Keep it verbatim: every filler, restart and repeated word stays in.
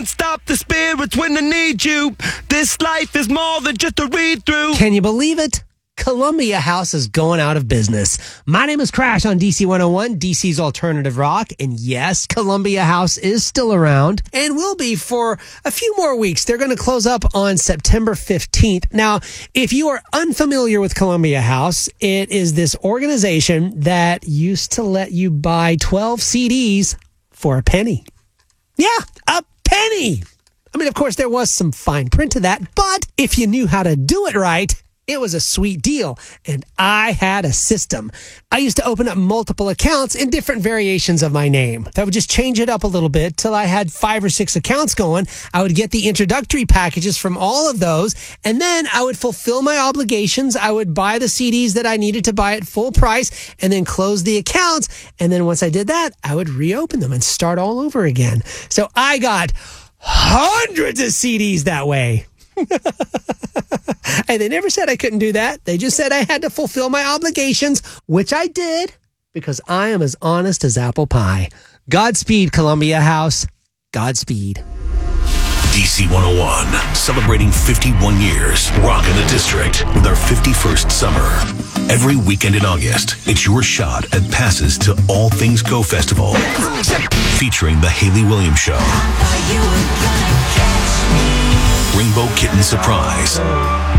Stop the spirits when they need you. This life is more than just a read-through. Can you believe it? Columbia House is going out of business. My name is Crash on D C one oh one, D C's Alternative Rock. And yes, Columbia House is still around and will be for a few more weeks. They're going to close up on September fifteenth. Now, if you are unfamiliar with Columbia House, it is this organization that used to let you buy twelve C Ds for a penny. Yeah, a penny. I mean, of course, there was some fine print to that, but if you knew how to do it right, it was a sweet deal, and I had a system. I used to open up multiple accounts in different variations of my name. I would just change it up a little bit till I had five or six accounts going. I would get the introductory packages from all of those, and then I would fulfill my obligations. I would buy the C Ds that I needed to buy at full price, and then close the accounts. And then once I did that, I would reopen them and start all over again. So I got hundreds of C Ds that way. And they never said I couldn't do that. They just said I had to fulfill my obligations, which I did because I am as honest as apple pie. Godspeed, Columbia House. Godspeed. D C one oh one, celebrating fifty-one years, rocking the district with our fifty-first summer. Every weekend in August, it's your shot at passes to All Things Go Festival, featuring the Hayley Williams Show, Rainbow Kitten Surprise,